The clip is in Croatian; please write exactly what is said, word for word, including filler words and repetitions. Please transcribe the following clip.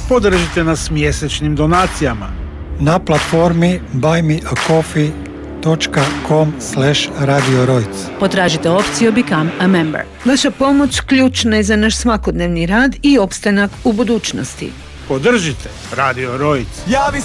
Podržite nas mjesečnim donacijama na platformi buy me a coffee dot com slash radio rojc. Potražite opciju Become a Member. Vaša pomoć ključna je za naš svakodnevni rad i opstanak u budućnosti. Podržite Radio Rojc. Javi